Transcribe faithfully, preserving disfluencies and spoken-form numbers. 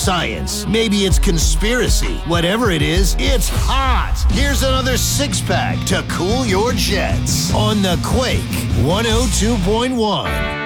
science, maybe it's conspiracy. Whatever it is, it's hot. Here's another six-pack to cool your jets on the Quake one oh two point one.